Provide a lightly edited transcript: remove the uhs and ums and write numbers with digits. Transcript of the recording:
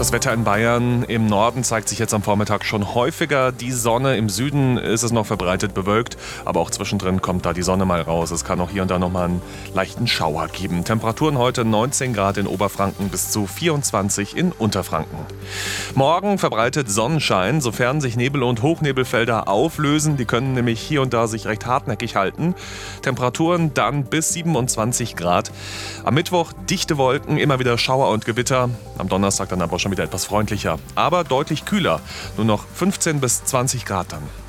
Das Wetter in Bayern im Norden zeigt sich jetzt am Vormittag schon häufiger die Sonne. Im Süden ist es noch verbreitet bewölkt, aber auch zwischendrin kommt da die Sonne mal raus. Es kann auch hier und da noch mal einen leichten Schauer geben. Temperaturen heute 19 Grad in Oberfranken bis zu 24 in Unterfranken. Morgen verbreitet Sonnenschein, sofern sich Nebel- und Hochnebelfelder auflösen. Die können nämlich hier und da sich recht hartnäckig halten. Temperaturen dann bis 27 Grad. Am Mittwoch dichte Wolken, immer wieder Schauer und Gewitter. Am Donnerstag dann aber schon wieder etwas freundlicher, aber deutlich kühler. Nur noch 15 bis 20 Grad dann.